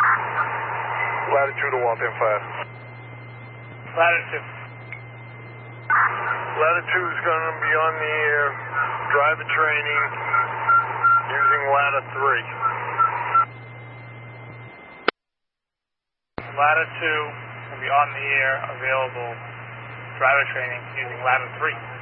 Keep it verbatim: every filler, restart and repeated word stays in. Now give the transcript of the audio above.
Latitude to Waltham five. Latitude. Latitude is going to be on the air, driver training, using ladder three. Latitude will be on the air, available, driver training using ladder three.